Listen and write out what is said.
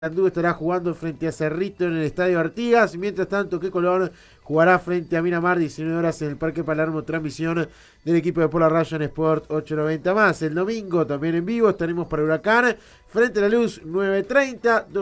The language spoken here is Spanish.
Andú estará jugando frente a Cerrito en el Estadio Artigas. Mientras tanto, que Colón jugará frente a Miramar 19 horas en el Parque Palermo. Transmisión del equipo de Pola Rayon Sport 890 más. El domingo también en vivo estaremos para Huracán frente a la Luz 9:30.